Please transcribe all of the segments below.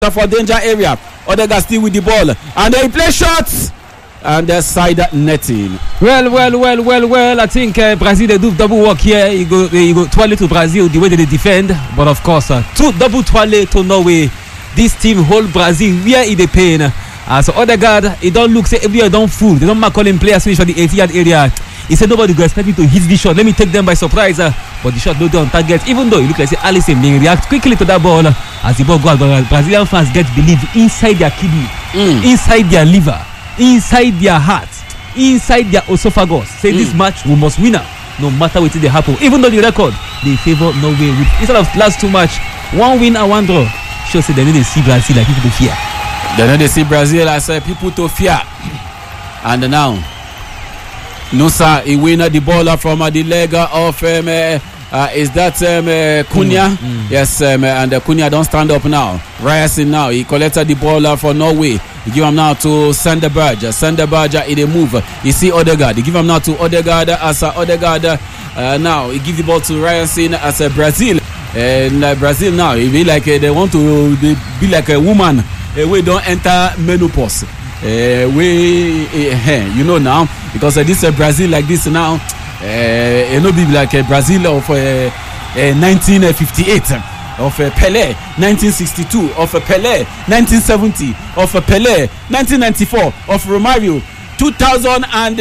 for danger area. Odegaard still with the ball, and they play shots. And the side netting. Well. I think Brazil they do double work here. You go twirl to Brazil the way they defend, but of course two double twirl to Norway. This team hold Brazil where it they pain. So Odegaard, it don't look say everywhere don't fool. They don't mark calling players finish for the 80-yard area. He said nobody go expect me to hit the shot. Let me take them by surprise. But the shot no on target. Even though it look like say Alisson they react quickly to that ball as the ball go out. But Brazilian fans get believe inside their kidney, inside their liver, inside their heart, inside their esophagus. Say this match we must win no matter what they happen. Even though the record they favor Norway with instead of last two match, one win and one draw. Sure say they need to see Brazil like people to fear. They know they see Brazil as people to fear. And now Nusa he win the ball from the leg of is that Cunha? Yes, and Cunha don't stand up now. Ryerson now he collected the ball for Norway. He give him now to Sanderberg. Sanderberg in a move. You see Odegaard. He give him now to Odegaard as Odegaard. Now he give the ball to Ryerson as Brazil. And Brazil now he be like they want to be like a woman. We don't enter menopause. You know now because this Brazil like this now. It no be like Brazil of 1958. Of Pelé 1962, of Pelé 1970, of Pelé 1994, of Romario 2000 and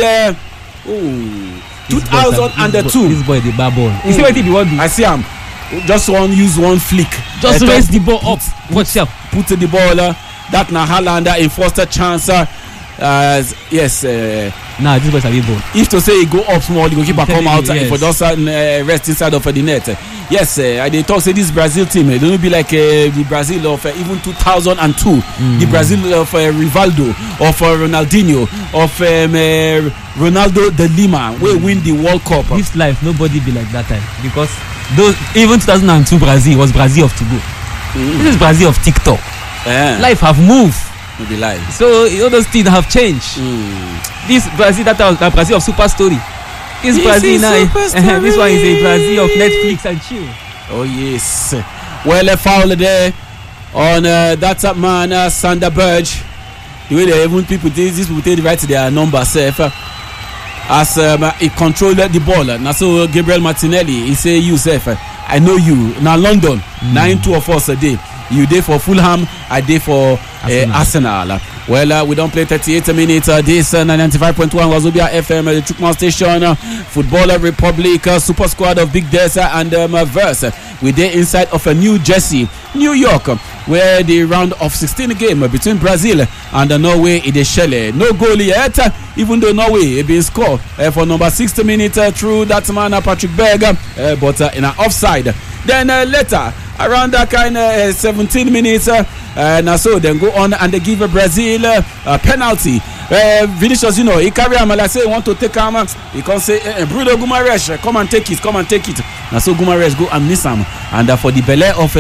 2002. This boy the bad ball. You see what he want to do? I see him. Just use one flick. Just raise the ball up. Watch out. Put the ball. That na Haaland enforced a chance. Yes. Nah, this boy is a big ball. If to say he go up small, the goalkeeper come out. Yes. If just rest inside of the net. Yes, I dey talk say this Brazil team don't be like the Brazil of even 2002, the Brazil of Rivaldo, of Ronaldinho, of Ronaldo de Lima, we win the World Cup. This life nobody be like that time because those even 2002 Brazil was Brazil of Togo. This is Brazil of TikTok. Life have moved. Be life. So all those things have changed. This Brazil that Brazil of Super Story. This Brazil now. This one is a Brazil of Netflix and chill. Oh yes. Well, a foul there on that man Sanderberg. The way they even these people take the right to their number safe. As he controlled the ball. Now so Gabriel Martinelli he say you safe. I know you. Now London 9-2 of us a day. You day for Fulham, I day for Arsenal. Well, we don't play 38 minutes. This 95.1 Wazobia FM, the Chukma Station, Footballer Republic, Super Squad of Big Desa and Verse. We there inside of New Jersey, New York, where the round of 16 game between Brazil and Norway is the Shelley. No goal yet, even though Norway been scored for number 60 minutes through that man Patrick Berg, but in an offside. Then later, around that kind of 17 minutes, now so then go on and they give Brazil a penalty. Vinicius, you know, he carry him like say he want to take him. He can say, Bruno Guimaraes, come and take it. Now so Guimaraes go and miss him. And for the belly of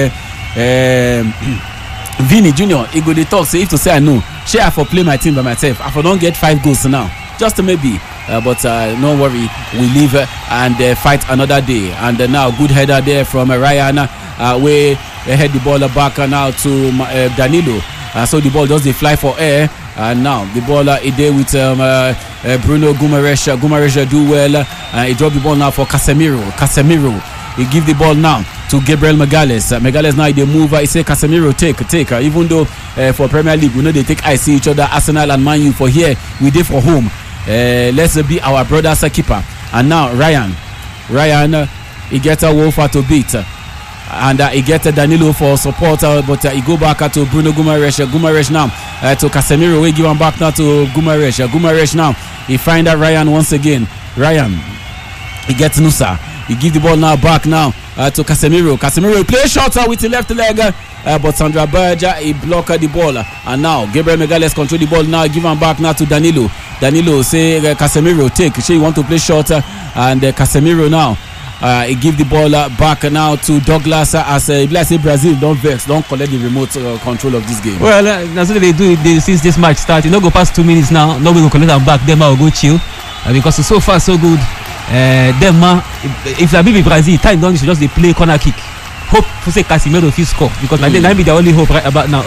Vini Junior, he go dey talk say if to say I know, share I for play my team by myself. I for don't get 5 goals now. Just maybe, but no worry, we live and fight another day. And now good header there from Ryan, where they head the ball back now to Danilo. So the ball does they fly for air, and now the ball is there with Bruno Guimaraes. Guimaraes do well. He drop the ball now for Casemiro. He give the ball now to Gabriel Magalhaes. Magalhaes now they move. He say Casemiro take. Even though for Premier League we know they take see each other. Arsenal and Man U for here we dey for home. Let's be our brother's keeper. And now Ryan, he gets a Wolfer to beat, and he gets Danilo for support, but he go back to Bruno Guimaraes. Guimaraes now to Casemiro. We give him back now to Guimaraes. Guimaraes now he find that Ryan once again. Ryan, he gets Nusa. He give the ball now back now to Casemiro. Casemiro play shot with the left leg, but Sandra Berger he block the ball, and now Gabriel Magalhaes control the ball now. Give him back now to Danilo. Danilo say Casemiro take. She want to play short, and Casemiro now he give the ball back now to Douglas as let's say Brazil don't vex, don't collect the remote control of this game. Well, that's what they do since this match start. You know, go past 2 minutes now. Nobody will collect them back. Them will go chill because so far so good. Them if I be Brazil, time don't you should just they play corner kick. hope for say Casemiro fit score because I think that be the only hope right about now.